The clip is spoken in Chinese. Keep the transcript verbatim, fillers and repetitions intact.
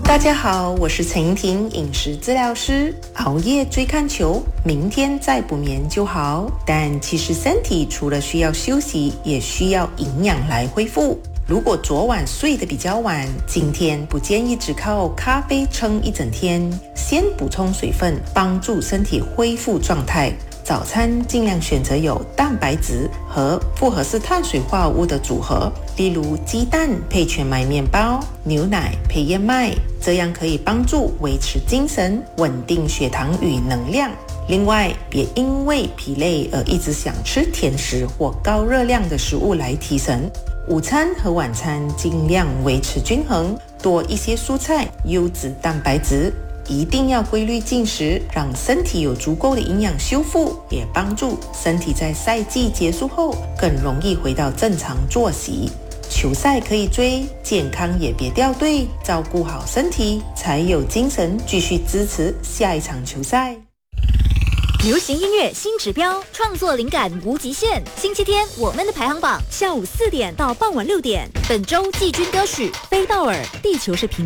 大家好，我是陈莹婷，饮食治疗师。熬夜追看球，明天再补眠就好。但其实身体除了需要休息，也需要营养来恢复。如果昨晚睡得比较晚，今天不建议只靠咖啡撑一整天，先补充水分，帮助身体恢复状态。早餐尽量选择有蛋白质和复合式碳水化合物的组合，例如鸡蛋配全麦面包，牛奶配燕麦，这样可以帮助维持精神，稳定血糖与能量。另外，别因为疲累而一直想吃甜食或高热量的食物来提神。午餐和晚餐尽量维持均衡，多一些蔬菜、优质蛋白质。一定要规律进食，让身体有足够的营养修复，也帮助身体在赛季结束后更容易回到正常作息。球赛可以追，健康也别掉队，照顾好身体，才有精神继续支持下一场球赛。 流行音乐新指标，创作灵感无极限。星期天我们的排行榜，下午四点到傍晚六点。本周季军歌曲《飞道尔》，地球是平